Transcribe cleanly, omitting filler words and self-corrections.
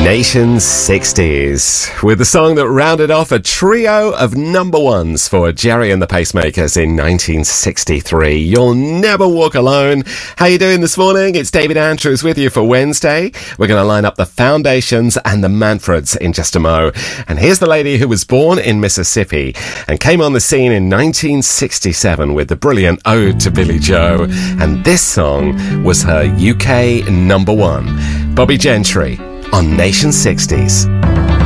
Nation 60s, with the song that rounded off a trio of number ones for Gerry and the Pacemakers in 1963. You'll Never Walk Alone. How you doing this morning? It's David Andrews with you for Wednesday. We're going to line up the Foundations and the Manfreds in just a mo. And here's the lady who was born in Mississippi and came on the scene in 1967 with the brilliant Ode to Billy Joe. And this song was her UK number one. Bobbie Gentry on Nation 60s.